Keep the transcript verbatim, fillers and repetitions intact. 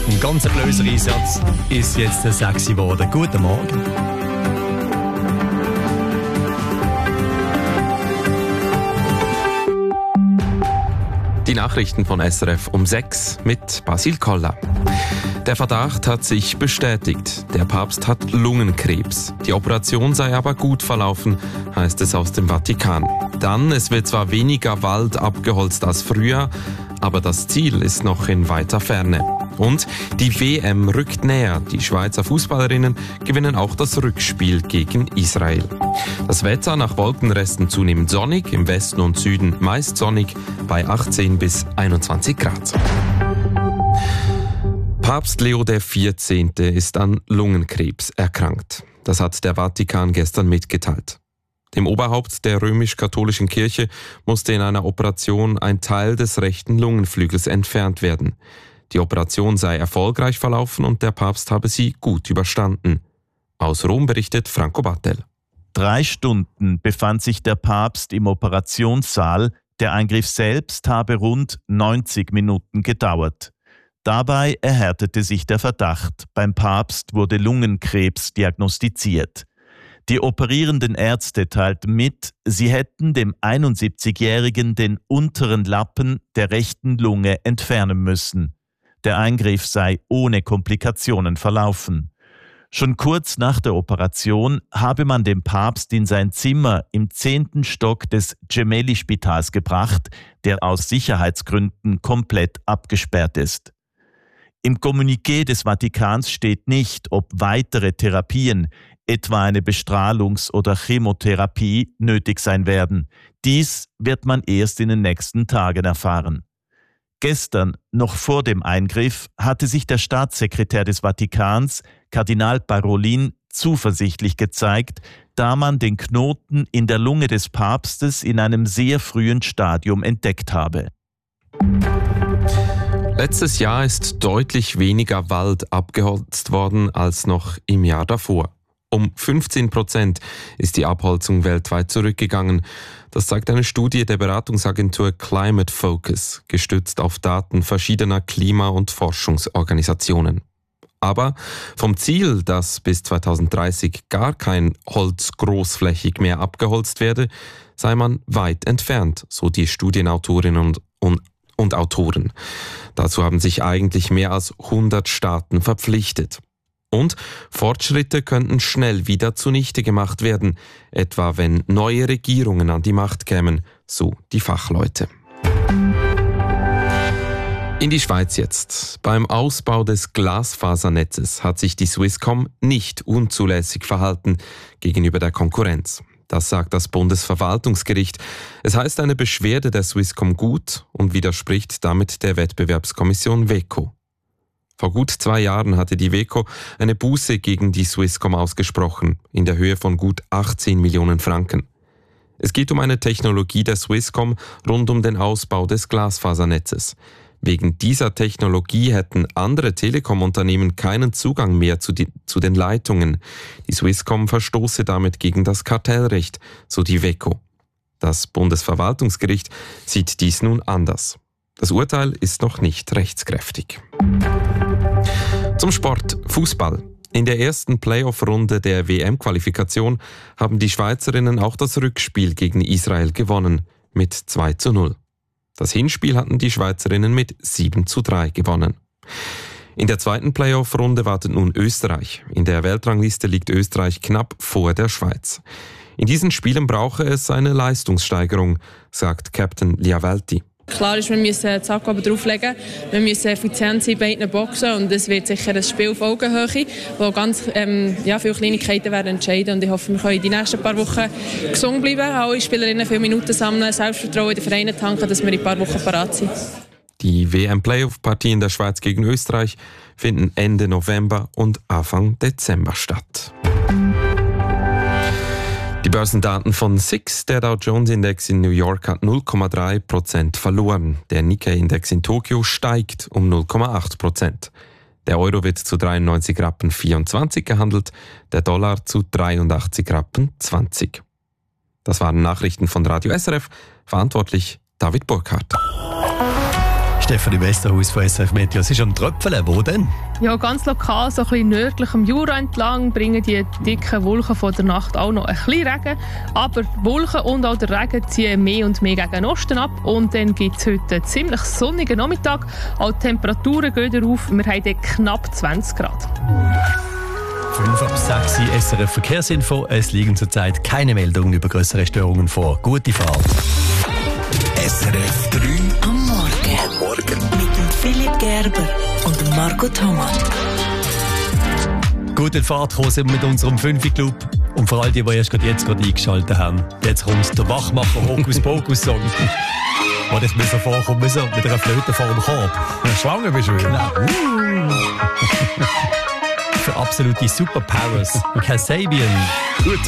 ein ganz böser Einsatz ist jetzt der sexy geworden. Guten Morgen. Die Nachrichten von S R F um sechs mit Basil Koller. Der Verdacht hat sich bestätigt. Der Papst hat Lungenkrebs. Die Operation sei aber gut verlaufen, heißt es aus dem Vatikan. Dann, es wird zwar weniger Wald abgeholzt als früher, aber das Ziel ist noch in weiter Ferne. Und die W M rückt näher. Die Schweizer Fußballerinnen gewinnen auch das Rückspiel gegen Israel. Das Wetter nach Wolkenresten zunehmend sonnig, im Westen und Süden meist sonnig bei achtzehn bis einundzwanzig Grad. Papst Leo der vierzehnte ist an Lungenkrebs erkrankt. Das hat der Vatikan gestern mitgeteilt. Dem Oberhaupt der römisch-katholischen Kirche musste in einer Operation ein Teil des rechten Lungenflügels entfernt werden. Die Operation sei erfolgreich verlaufen und der Papst habe sie gut überstanden. Aus Rom berichtet Franco Battel. Drei Stunden befand sich der Papst im Operationssaal. Der Eingriff selbst habe rund neunzig Minuten gedauert. Dabei erhärtete sich der Verdacht. Beim Papst wurde Lungenkrebs diagnostiziert. Die operierenden Ärzte teilten mit, sie hätten dem einundsiebzigjährigen den unteren Lappen der rechten Lunge entfernen müssen. Der Eingriff sei ohne Komplikationen verlaufen. Schon kurz nach der Operation habe man den Papst in sein Zimmer im zehnten Stock des Gemelli-Spitals gebracht, der aus Sicherheitsgründen komplett abgesperrt ist. Im Kommuniqué des Vatikans steht nicht, ob weitere Therapien, etwa eine Bestrahlungs- oder Chemotherapie, nötig sein werden. Dies wird man erst in den nächsten Tagen erfahren. Gestern, noch vor dem Eingriff, hatte sich der Staatssekretär des Vatikans, Kardinal Parolin, zuversichtlich gezeigt, da man den Knoten in der Lunge des Papstes in einem sehr frühen Stadium entdeckt habe. Letztes Jahr ist deutlich weniger Wald abgeholzt worden als noch im Jahr davor. Um fünfzehn Prozent ist die Abholzung weltweit zurückgegangen. Das zeigt eine Studie der Beratungsagentur Climate Focus, gestützt auf Daten verschiedener Klima- und Forschungsorganisationen. Aber vom Ziel, dass bis zweitausenddreißig gar kein Holz großflächig mehr abgeholzt werde, sei man weit entfernt, so die Studienautorinnen und, und, und Autoren. Dazu haben sich eigentlich mehr als hundert Staaten verpflichtet. Und Fortschritte könnten schnell wieder zunichte gemacht werden, etwa wenn neue Regierungen an die Macht kämen, so die Fachleute. In die Schweiz jetzt. Beim Ausbau des Glasfasernetzes hat sich die Swisscom nicht unzulässig verhalten gegenüber der Konkurrenz. Das sagt das Bundesverwaltungsgericht. Es heißt eine Beschwerde der Swisscom gut und widerspricht damit der Wettbewerbskommission WEKO. Vor gut zwei Jahren hatte die WEKO eine Buße gegen die Swisscom ausgesprochen, in der Höhe von gut achtzehn Millionen Franken. Es geht um eine Technologie der Swisscom rund um den Ausbau des Glasfasernetzes. Wegen dieser Technologie hätten andere Telekom-Unternehmen keinen Zugang mehr zu, die, zu den Leitungen. Die Swisscom verstoße damit gegen das Kartellrecht, so die WEKO. Das Bundesverwaltungsgericht sieht dies nun anders. Das Urteil ist noch nicht rechtskräftig. Zum Sport, Fußball. In der ersten Playoff-Runde der W M-Qualifikation haben die Schweizerinnen auch das Rückspiel gegen Israel gewonnen, mit zwei zu null. Das Hinspiel hatten die Schweizerinnen mit sieben zu drei gewonnen. In der zweiten Playoff-Runde wartet nun Österreich. In der Weltrangliste liegt Österreich knapp vor der Schweiz. In diesen Spielen brauche es eine Leistungssteigerung, sagt Captain Liavelti. Klar ist, wir müssen das Sack drauflegen, wir müssen effizient sein bei beiden Boxen und es wird sicher ein Spiel auf Augenhöhe, wo ganz ähm, ja, viele Kleinigkeiten werden entscheiden und ich hoffe, wir können die nächsten paar Wochen gesund bleiben, alle Spielerinnen viele Minuten sammeln, Selbstvertrauen in den Vereinen tanken, dass wir in ein paar Wochen parat sind. Die W M-Playoff-Partien der Schweiz gegen Österreich finden Ende November und Anfang Dezember statt. Die Börsendaten von S I X, der Dow Jones Index in New York, hat null Komma drei Prozent verloren. Der Nikkei-Index in Tokio steigt um null Komma acht Prozent. Der Euro wird zu dreiundneunzig Rappen vierundzwanzig gehandelt, der Dollar zu dreiundachtzig Rappen zwanzig. Das waren Nachrichten von Radio S R F, verantwortlich David Burkhardt. Stefanie Westerhaus von S R F Meteo. Es ist am Tröpfeln. Wo denn? Ja, ganz lokal, so ein bisschen nördlich am Jura entlang, bringen die dicken Wolken von der Nacht auch noch ein bisschen Regen. Aber die Wolken und auch der Regen ziehen mehr und mehr gegen den Osten ab. Und dann gibt es heute einen ziemlich sonnigen Nachmittag. Auch die Temperaturen gehen auf. Wir haben dort knapp zwanzig Grad. fünf ab sechs S R F Verkehrsinfo. Es liegen zurzeit keine Meldungen über größere Störungen vor. Gute Fahrt. S R F drei am Morgen. Am Morgen. Mit dem Philipp Gerber und dem Marco Thomas. Gute Fahrt kommen sind wir mit unserem Fünfi-Club. Und vor allem die, die erst gerade jetzt gerade eingeschaltet haben. Jetzt kommt der Wachmacher Hokus-Pokus-Song. Und ich muss vorkommen müssen mit einer Flöte vor dem Korb. Schwanger bist du wieder? Nein. Uh. Für absolute Superpowers. Kasabian. Gut.